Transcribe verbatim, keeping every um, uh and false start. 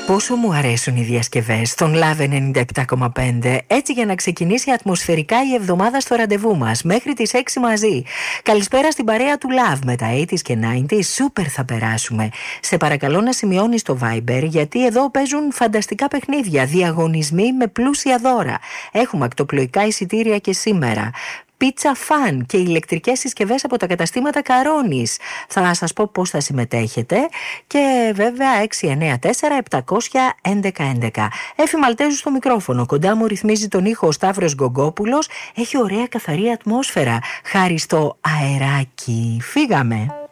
Πόσο μου αρέσουν οι διασκευές στον Love ενενήντα επτά κόμμα πέντε. Έτσι για να ξεκινήσει ατμοσφαιρικά η εβδομάδα στο ραντεβού μας μέχρι τις έξι μαζί. Καλησπέρα στην παρέα του Love με τα ογδόντα και ενενήντα. Σούπερ θα περάσουμε. Σε παρακαλώ να σημειώνεις το Viber, γιατί εδώ παίζουν φανταστικά παιχνίδια, διαγωνισμοί με πλούσια δώρα. Έχουμε ακτοπλοϊκά εισιτήρια και σήμερα. Πίτσα φαν και ηλεκτρικές συσκευές από τα καταστήματα Καρόνης. Θα σας πω πώς θα συμμετέχετε. Και βέβαια έξι εννέα τέσσερα επτακόσια έντεκα έντεκα. Έφη Μαλτέζου στο μικρόφωνο. Κοντά μου ρυθμίζει τον ήχο ο Σταύρος Γκογκόπουλος. Έχει ωραία καθαρή ατμόσφαιρα χάρη στο αεράκι. Φύγαμε.